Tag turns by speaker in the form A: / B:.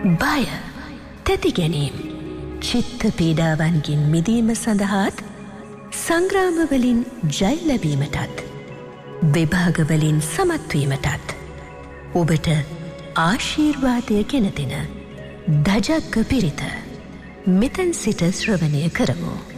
A: බය, තැතිගැනීම්, චිත්ත පීඩාවන්ගෙන් මිදීම සඳහාත් සංග්‍රාමවලින් ජය ලැබීමටත් විභාගවලින් සමත්වීමටත් ඔබට ආශීර්වාදය ගෙන දෙන දජග්ග පිරිත මෙතැන් සිට ශ්‍රවණය කරමු.